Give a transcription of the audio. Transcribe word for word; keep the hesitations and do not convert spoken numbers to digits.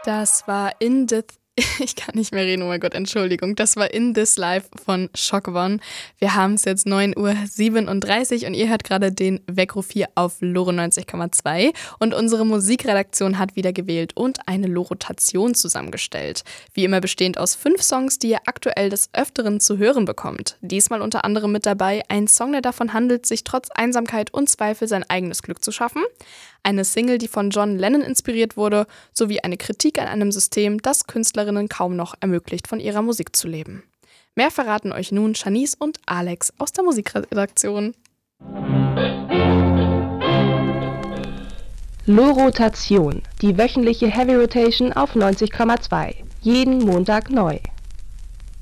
Das war In This... Ich kann nicht mehr reden, oh mein Gott, Entschuldigung. Das war In This Life von Shock One. Wir haben es jetzt neun Uhr siebenunddreißig und ihr hört gerade den Weckruf hier auf Loro neunzig Komma zwei. Und unsere Musikredaktion hat wieder gewählt und eine Lorotation zusammengestellt. Wie immer bestehend aus fünf Songs, die ihr aktuell des Öfteren zu hören bekommt. Diesmal unter anderem mit dabei ein Song, der davon handelt, sich trotz Einsamkeit und Zweifel sein eigenes Glück zu schaffen. Eine Single, die von John Lennon inspiriert wurde, sowie eine Kritik an einem System, das Künstlerinnen kaum noch ermöglicht, von ihrer Musik zu leben. Mehr verraten euch nun Shanice und Alex aus der Musikredaktion. Lorotation, die wöchentliche Heavy Rotation auf neunzig Komma zwei. Jeden Montag neu.